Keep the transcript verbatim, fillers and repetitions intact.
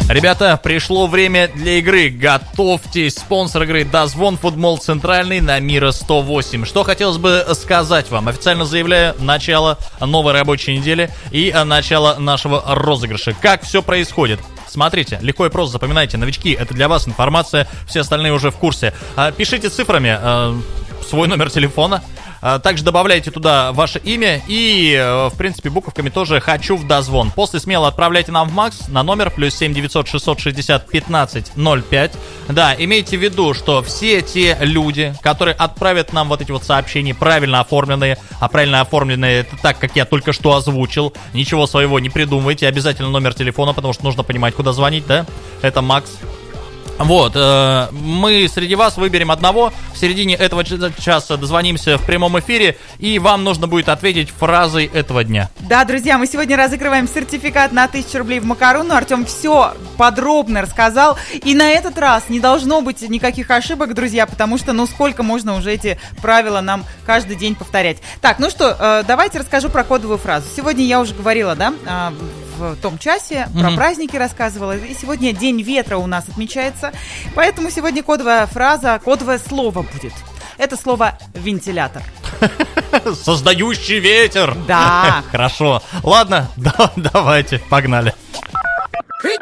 Ребята, пришло время для игры. Готовьтесь. Спонсор игры Дозвон, футбол центральный на Мира сто восемь. Что хотелось бы сказать вам? Официально заявляю начало новой рабочей недели и начало нашего розыгрыша. Как все происходит? Смотрите, легко и просто запоминайте. Новички, это для вас информация, все остальные уже в курсе. Пишите цифрами свой номер телефона. Также добавляйте туда ваше имя и, в принципе, буковками тоже «Хочу в дозвон». После смело отправляйте нам в Макс на номер плюс семь девятьсот шестьсот шестьдесят пятнадцать ноль пять. Да, имейте в виду, что все те люди, которые отправят нам вот эти вот сообщения, правильно оформленные, а правильно оформленные это так, как я только что озвучил, ничего своего не придумывайте, обязательно номер телефона, потому что нужно понимать, куда звонить, да? Это Макс. Вот, э, мы среди вас выберем одного, в середине этого часа дозвонимся в прямом эфире, и вам нужно будет ответить фразой этого дня. Да, друзья, мы сегодня разыгрываем сертификат на тысячу рублей в Макарону. Артем все подробно рассказал, и на этот раз не должно быть никаких ошибок, друзья, потому что, ну, сколько можно уже эти правила нам каждый день повторять. Так, ну что, э, давайте расскажу про кодовую фразу. Сегодня я уже говорила, да, э, в том часе, mm-hmm. про праздники рассказывала, и сегодня День ветра у нас отмечается. Поэтому сегодня кодовая фраза, кодовое слово будет. Это слово «вентилятор». Создающий ветер. Да. Хорошо. Ладно, да, давайте, погнали.